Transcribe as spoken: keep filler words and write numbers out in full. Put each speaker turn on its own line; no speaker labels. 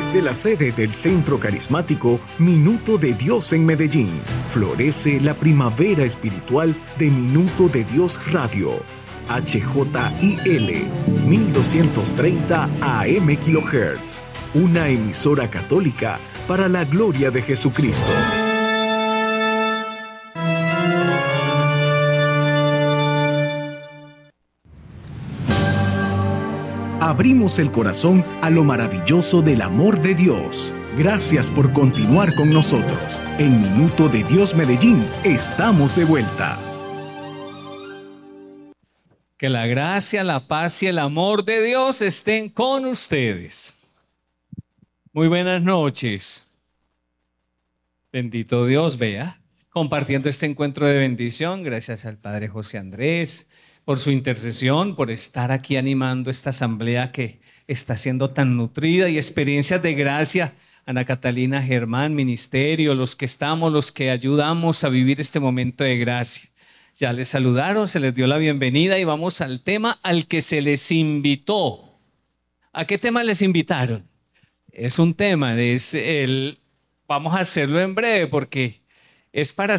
Desde la sede del Centro Carismático Minuto de Dios en Medellín, florece la primavera espiritual de Minuto de Dios Radio. H J I L mil doscientos treinta A M kHz, una emisora católica para la gloria de Jesucristo. Abrimos el corazón a lo maravilloso del amor de Dios. Gracias por continuar con nosotros. En Minuto de Dios Medellín, estamos de vuelta.
Que la gracia, la paz y el amor de Dios estén con ustedes. Muy buenas noches. Bendito Dios, vea, compartiendo este encuentro de bendición. Gracias al Padre José Andrés por su intercesión, por estar aquí animando esta asamblea que está siendo tan nutrida, y experiencias de gracia. Ana Catalina, Germán, ministerio, los que estamos, los que ayudamos a vivir este momento de gracia. Ya les saludaron, se les dio la bienvenida y vamos al tema al que se les invitó. ¿A qué tema les invitaron? Es un tema, es el, vamos a hacerlo en breve porque es para